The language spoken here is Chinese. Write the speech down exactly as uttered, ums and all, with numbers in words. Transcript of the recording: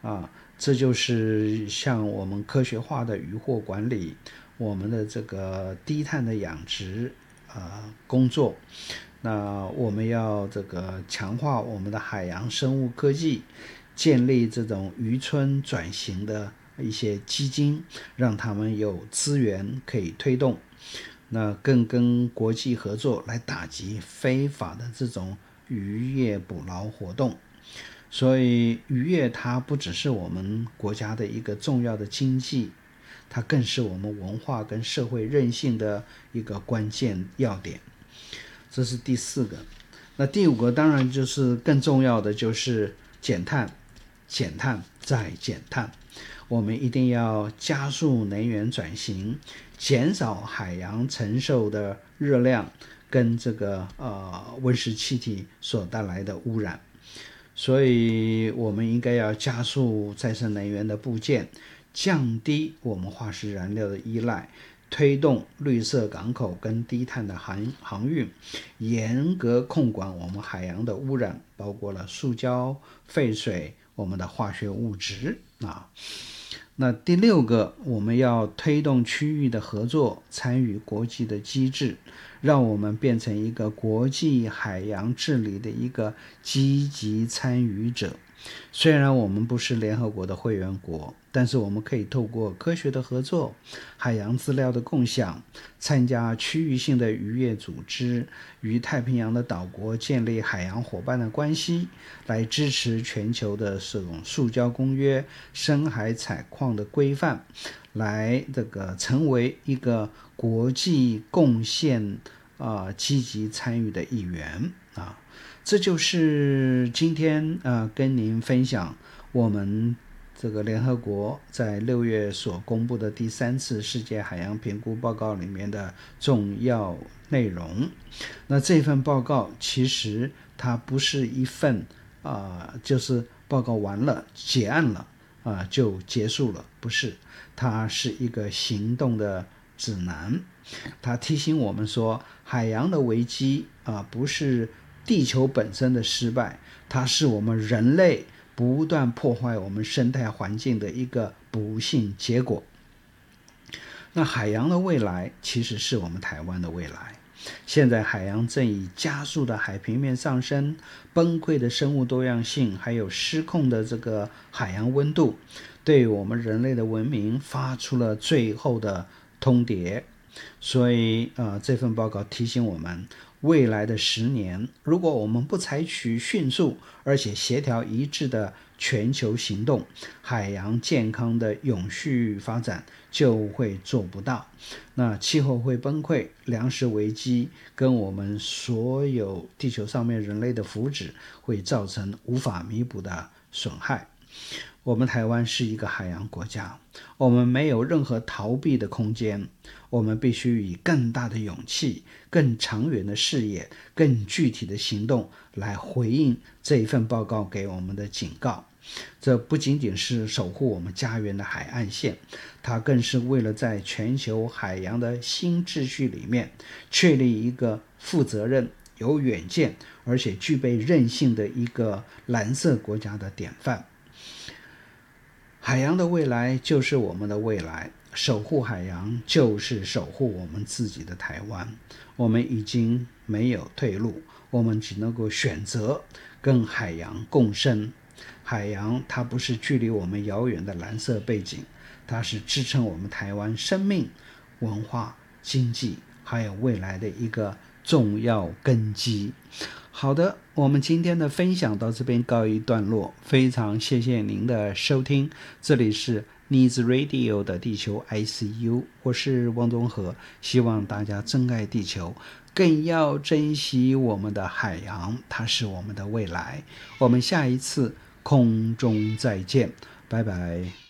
啊，这就是像我们科学化的渔获管理，我们的这个低碳的养殖啊工作。那我们要这个强化我们的海洋生物科技，建立这种渔村转型的一些基金，让他们有资源可以推动。那更跟国际合作来打击非法的这种渔业捕捞活动。所以渔业它不只是我们国家的一个重要的经济，它更是我们文化跟社会韧性的一个关键要点。这是第四个。那第五个当然就是更重要的，就是减碳，减碳再减碳。我们一定要加速能源转型，减少海洋承受的热量跟这个呃温室气体所带来的污染。所以我们应该要加速再生能源的部件，降低我们化石燃料的依赖，推动绿色港口跟低碳的 航, 航运，严格控管我们海洋的污染，包括了塑胶、废水、我们的化学物质啊。那第六个，我们要推动区域的合作，参与国际的机制，让我们变成一个国际海洋治理的一个积极参与者。虽然我们不是联合国的会员国，但是我们可以透过科学的合作、海洋资料的共享，参加区域性的渔业组织，与太平洋的岛国建立海洋伙伴的关系，来支持全球的这种塑胶公约、深海采矿的规范，来这个成为一个国际贡献啊、呃、积极参与的一员啊。这就是今天呃跟您分享我们这个联合国在六月所公布的第三次世界海洋评估报告里面的重要内容。那这份报告其实它不是一份啊、呃，就是报告完了结案了啊、呃、就结束了，不是，它是一个行动的指南。它提醒我们说，海洋的危机啊、呃、不是地球本身的失败，它是我们人类不断破坏我们生态环境的一个不幸结果。那海洋的未来其实是我们台湾的未来。现在海洋正以加速的海平面上升、崩溃的生物多样性，还有失控的这个海洋温度，对我们人类的文明发出了最后的通牒。所以呃，这份报告提醒我们，未来的十年，如果我们不采取迅速而且协调一致的全球行动，海洋健康的永续发展就会做不到。那气候会崩溃，粮食危机跟我们所有地球上面人类的福祉会造成无法弥补的损害。我们台湾是一个海洋国家，我们没有任何逃避的空间，我们必须以更大的勇气、更长远的视野、更具体的行动来回应这一份报告给我们的警告。这不仅仅是守护我们家园的海岸线，它更是为了在全球海洋的新秩序里面确立一个负责任、有远见而且具备韧性的一个蓝色国家的典范。海洋的未来就是我们的未来，守护海洋就是守护我们自己的台湾。我们已经没有退路，我们只能够选择跟海洋共生。海洋它不是距离我们遥远的蓝色背景，它是支撑我们台湾生命、文化、经济还有未来的一个重要根基。好的，我们今天的分享到这边告一段落，非常谢谢您的收听，这里是 Needs Radio 的地球 I C U， 我是汪东和，希望大家珍爱地球，更要珍惜我们的海洋，它是我们的未来。我们下一次空中再见，拜拜。